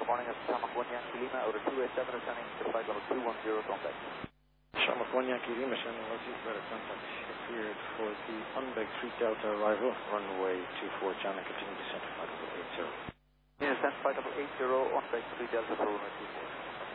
good morning. It's Thomas 1 Yankee Lima out of 287 ascending to flight level 210 contact. Thomas 1 Yankee Lima, sending Lozzie, better contact. Cleared for the Unbeg 3 Delta arrival, runway 24, John, and continue descent to flight level 80. Descent flight level 80, Unbeg 3 Delta for runway 24.